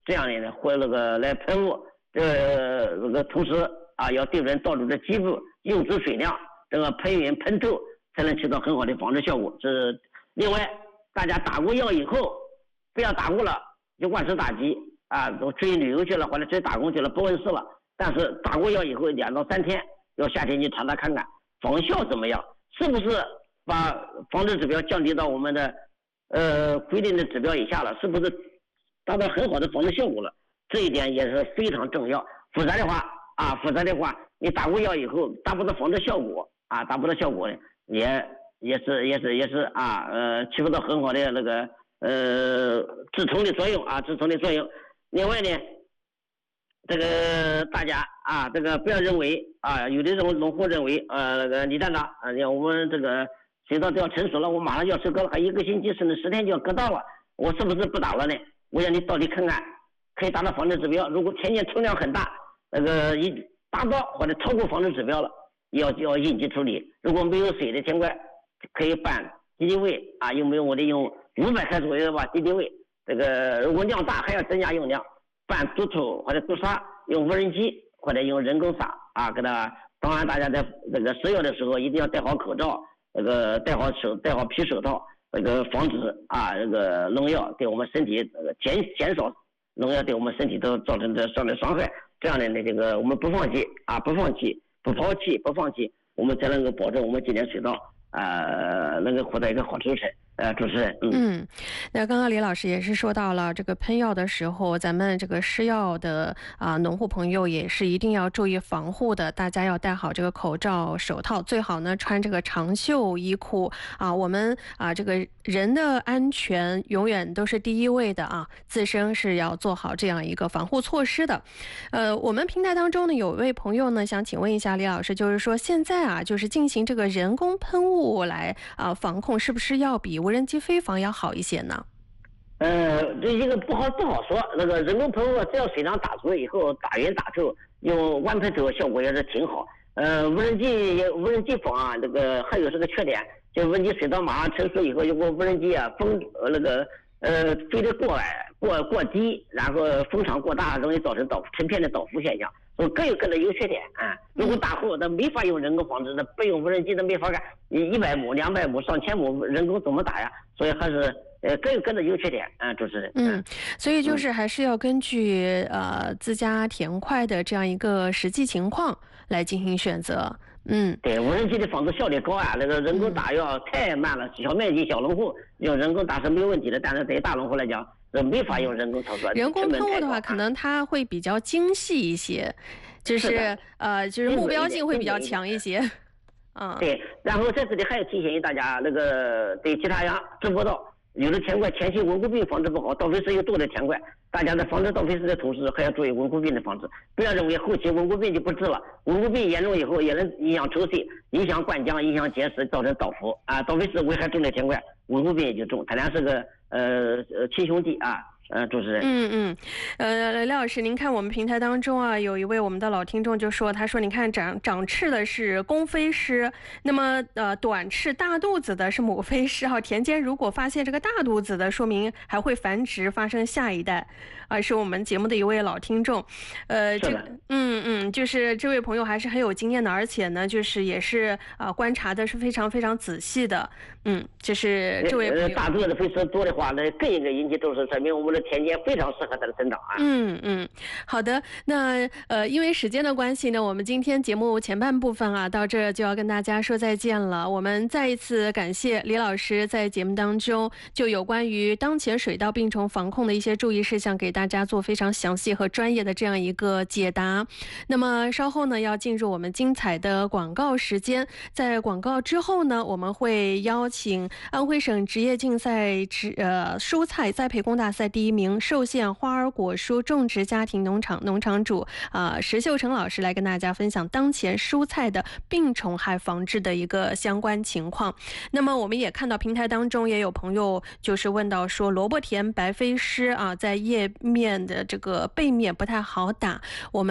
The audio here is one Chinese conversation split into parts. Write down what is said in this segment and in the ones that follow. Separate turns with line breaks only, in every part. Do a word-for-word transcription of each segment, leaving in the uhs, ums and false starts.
这样的呢或那个来喷雾，这那个同时啊要对准盗蛛的基部，用足水量，这个喷匀喷透，才能起到很好的防治效果。这是另外，大家打过药以后，不要打过了就万事大吉啊，都出去旅游去了或者出去打工去了不问事了。但是打过药以后两到三天，要夏天去查查看看防效怎么样，是不是把防治指标降低到我们的呃规定的指标以下了，是不是达到很好的防治效果了？这一点也是非常重要。否则的话啊，否则的话，你打过药以后达不到防治效果啊，达不到效果呢，也也是也是也是啊呃起不到很好的那个呃止痛的作用啊，止痛的作用。另外呢，这个大家啊，这个不要认为啊，有的种农户认为呃那个李站长啊，我们这个水稻都要成熟了，我马上就要收割了，还一个星期甚至十天就要割到了，我是不是不打了呢？我让你到底看看，可以达到防治指标。如果田间冲量很大，那个一达到或者超过防治指标了，要要应急处理。如果没有水的情况，可以办敌敌畏啊，用不用我得用五百克左右的吧，敌敌畏。这个如果量大还要增加用量，办毒土或者毒杀，用无人机或者用人工撒啊，给它。当然，大家在这个施药的时候一定要戴好口罩，那个戴好手戴好皮手套，那个防止啊这个农药对我们身体那个减减少农药对我们身体都造成的上的伤害。这样的呢，这个我们不放弃啊，不放弃，不抛弃，不放弃，我们才能够保证我们今年水稻呃能够获得一个好收成。呃，主持人，嗯，
嗯，那刚刚李老师也是说到了这个喷药的时候，咱们这个施药的啊、呃、农户朋友也是一定要注意防护的，大家要戴好这个口罩、手套，最好呢穿这个长袖衣裤啊。我们啊这个人的安全永远都是第一位的啊，自身是要做好这样一个防护措施的。呃，我们平台当中呢有位朋友呢想请问一下李老师，就是说现在啊就是进行这个人工喷雾来啊防控，是不是要比无人机飞防要好一些呢？
呃，这一个不好不好说。那个人工喷雾只要水量打足以后，打匀打透，用弯喷头效果也是挺好。呃，无人机也无人机防啊，这个还有这个缺点，就无人机水稻马上成熟以后，如果无人机啊风呃那个呃飞得过来过过低，然后风场过大，容易造成倒成片的倒伏现象。所以各有各的优缺点啊。如果大户那没法用人工防治，那不用无人机那没法干。一百亩、两百亩、上千亩，人工怎么打呀？所以还是呃各有各的优缺点啊，主持人。
嗯，所以就是还是要根据、嗯、呃自家田块的这样一个实际情况来进行选择。嗯，
对，无人机的防治效率高啊，那个人工打药太慢了。小面积小农户用人工打是没有问题的，但是对于大农户来讲，没法用人工操作。
人工喷雾的话，可能它会比较精细一些，就是是呃，就是目标性会比较强一些。嗯，
对。然后在这里还要提醒大家，那个对其他样知不道，有的田块前期文枯病防治不好，倒飞丝又多的田块，大家在防治倒飞丝的同时，还要注意文枯病的防治。不要认为后期文枯病就不治了，文枯病严重以后也能影响抽穗，影响灌浆，影响结实，造成倒伏啊。倒飞丝危害重的田块，文枯病也就重。它俩是个呃呃亲兄弟啊。呃，主持人，
嗯嗯，呃，廖老师，您看我们平台当中啊，有一位我们的老听众就说，他说，你看长长翅的是公飞狮，那么呃短翅大肚子的是母飞狮哈。田间如果发现这个大肚子的，说明还会繁殖，发生下一代，啊、呃，是我们节目的一位老听众，呃，这个，嗯嗯，就是这位朋友还是很有经验的，而且呢，就是也是啊、呃、观察的是非常非常仔细的，嗯，就是这位朋友
大肚子的飞狮多的话，那更应该引起重视，说明我们的田间非常适合它的生长啊。
嗯嗯，好的。那呃，因为时间的关系呢，我们今天节目前半部分啊，到这就要跟大家说再见了。我们再一次感谢李老师在节目当中就有关于当前水稻病虫防控的一些注意事项，给大家做非常详细和专业的这样一个解答。那么稍后呢，要进入我们精彩的广告时间。在广告之后呢，我们会邀请安徽省职业竞赛植呃蔬菜栽培工大赛第一名寿县花儿果蔬种植家庭农场农场主啊、呃、石秀成老师来跟大家分享当前蔬菜的病虫害防治的一个相关情况。那么我们也看到平台当中也有朋友就是问到说，萝卜田白飞虱啊在叶面的这个背面不太好打，我们待会儿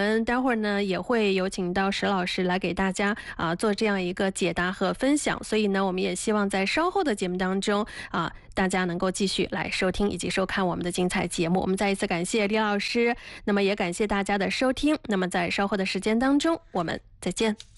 会儿呢也会有请到石老师来给大家啊做这样一个解答和分享，所以呢我们也希望在稍后的节目当中啊大家能够继续来收听以及收看我们的精彩节目。我们再一次感谢李老师，那么也感谢大家的收听，那么在稍后的时间当中我们再见。